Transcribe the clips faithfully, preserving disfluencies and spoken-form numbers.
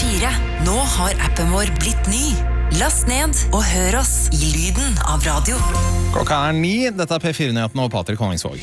fire. Nå har appen vår blitt ny. Last ned og hør oss i lyden av radio. Klokka er ni, dette er P fire-nyhetene og Patrick Honningsvåg.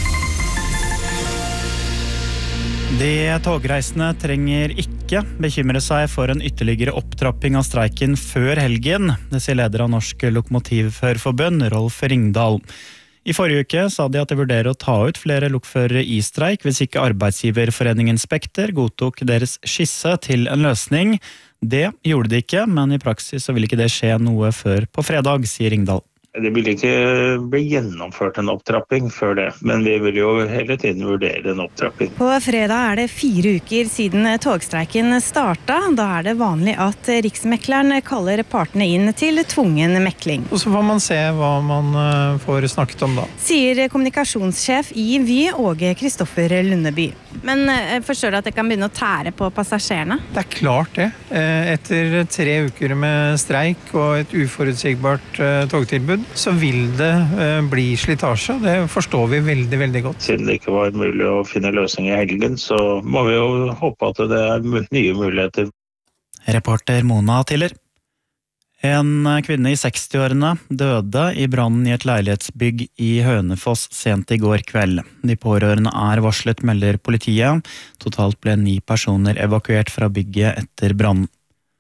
De togreisende trenger ikke bekymre seg for en ytterligere opptrapping av streiken før helgen, det sier leder av Norsk Lokomotivførerforbund, Rolf Ringdal. I forrige uke sa de at de vurderer å ta ut flere lokførere i streik hvis ikke arbeidsgiverforeningen Spekter godtok deres skisse til en løsning. Det gjorde de ikke, men i praksis så vil ikke det skje noe før på fredag, sier Ringdal. Det vil ikke bli gjennomført en opptrapping før det, men vi vil jo hele tiden vurdere en opptrapping. På fredag er det fire uker siden togstreiken startet. Da er det vanlig at Riksmekleren kaller partene inn til tvungen mekling. Og så får man se hva man får snakket om da. Sier kommunikasjonssjef i Vy, Åge Kristoffer Lundeby. Men forstår du at det kan begynne å tære på passasjerene? Det er klart det. Etter tre uker med streik og et uforutsigbart togtilbud, så vil det eh, bli slitasje. Det forstår vi veldig, veldig godt. Siden det ikke var mulig å finne løsning i helgen, så må vi jo håpe at det er nye muligheter. Reporter Mona Tiller. En kvinne i sekstiårene døde i brannen i et leilighetsbygg i Hønefoss sent i går kveld. De pårørende er varslet, melder politiet. Totalt ble ni personer evakuert fra bygget etter brannen.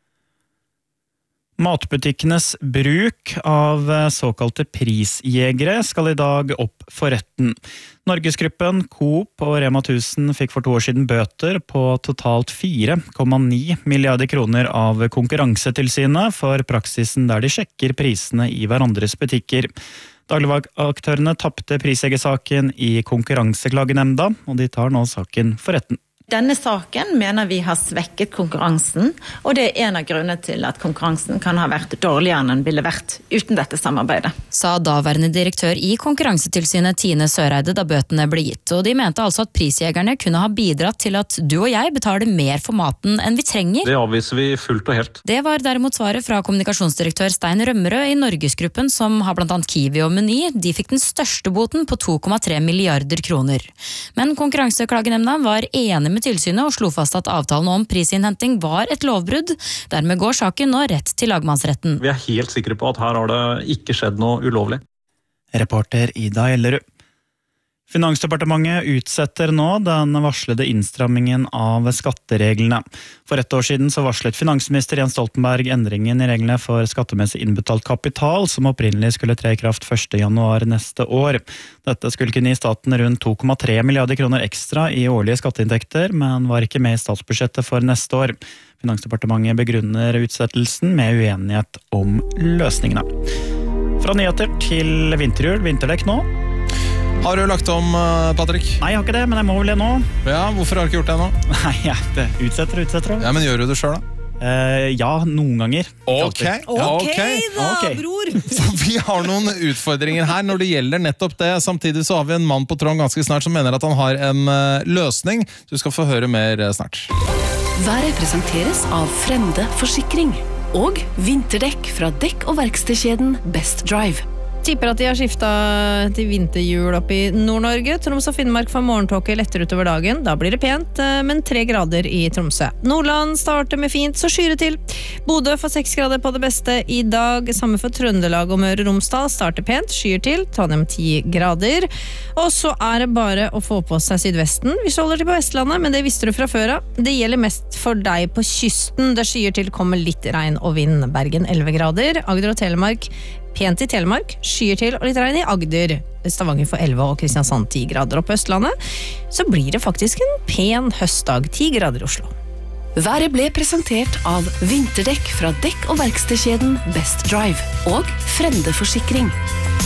Matbutikkenes bruk av såkalte prisjegere skal i dag opp for retten. Norgesgruppen, Coop og Rema tusen fikk for to år siden bøter på totalt fire komma ni milliarder kroner av Konkurransetilsynet for praksisen der de sjekker prisene i hverandres butikker. Dagligvareaktørene tapte prisjegersaken i Konkurranseklagenemnda, og de tar nå saken for retten. Denne saken mener vi har svekket konkurransen, og det er en av grunnene til at konkurransen kan ha vært dårligere enn den ville vært uten dette samarbeidet. Sa daværende direktør i Konkurransetilsynet Tine Søreide da bøtene ble gitt, og de mente altså at prisjegerne kunne ha bidratt til at du og jeg betaler mer for maten enn vi trenger. Det avviser vi fullt og helt. Det var derimot svaret fra kommunikasjonsdirektør Stein Rømmerød i Norgesgruppen, som har blant annet Kiwi og Meny. De fikk den største boten på to komma tre milliarder kroner. Men Konkurranseklagenemnda var enig med tilsynet og slo fast at avtalen om prisinnhenting var et lovbrudd. Dermed går saken nå rett til lagmannsretten. Vi er helt sikre på at her har det ikke skjedd noe ulovlig. Reporter Ida Ellerud. Finansdepartementet utsetter nå den varslede innstrammingen av skattereglene. For ett år siden så varslet finansminister Jens Stoltenberg endringen i reglene for skattemessig innbetalt kapital, som opprinnelig skulle tre i kraft første januar neste år. Dette skulle kunne gi staten rundt to komma tre milliarder kroner ekstra i årlige skatteinntekter, men var ikke med i statsbudsjettet for neste år. Finansdepartementet begrunner utsettelsen med uenighet om løsningene. Fra nyheter til vinterhjul, vinterdekk nå. Har du lagt om, Patrick? Nei, jeg har ikke det, men jeg må vel det nå. Ja, hvorfor har du ikke gjort det nå? Nei, jeg det utsetter, utsetter. Ja, men gjør du det selv da? Uh, ja, noen ganger. Ok, ok, okay da, okay. Bror! For vi har noen utfordringer her når det gjelder nettopp det. Samtidig så har vi en mann på tråden ganske snart som mener at han har en uh, løsning. Så du skal få høre mer uh, snart. Været presenteres av Frende Forsikring og vinterdekk fra dekk- og verkstedkjeden Best Drive. Tipper at de har skiftet til vinterhjul opp i Nord-Norge. Troms og Finnmark får morgentåke lettere utover dagen. Da blir det pent, men tre grader i Tromsø. Nordland starter med fint, så skyr det til. Bodø får seks grader på det beste i dag. Samme for Trøndelag og Møre og Romsdal. Starter pent, skyr til. Trondheim ti grader. Og så er det bare å få på seg sydvesten. Vi holder til på Vestlandet, men det visste du fra før av. Det gjelder mest for deg på kysten. Det skyer til, kommer litt regn og vind. Bergen elleve grader. Agder og Telemark pent i Telemark, skyer til og litt regn i Agder. Stavanger for elleve og Kristiansand ti grader. Og på Østlandet så blir det faktisk en pen høstdag, ti grader i Oslo. Været ble presentert av vinterdekk fra dekk- og verkstedkjeden Best Drive og Frende Forsikring.